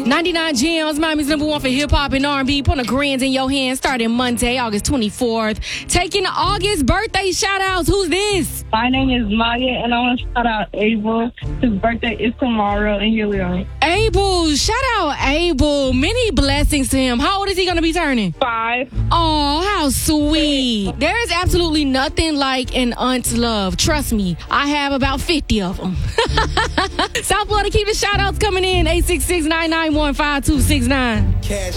99 Gems, Miami's number one for hip-hop and R&B. Put a grands in your hands starting Monday, August 24th. Taking the August birthday shout-outs. Who's this? My name is Maya, and I want to shout out Abel. His birthday is tomorrow in Helium. Abel. Shout out Abel. Many blessings to him. How old is he going to be turning? 5. Oh, how sweet. There is absolutely nothing like an aunt's love. Trust me, I have about 50 of them. South Florida, keep the shout-outs coming in. 866-991-5269.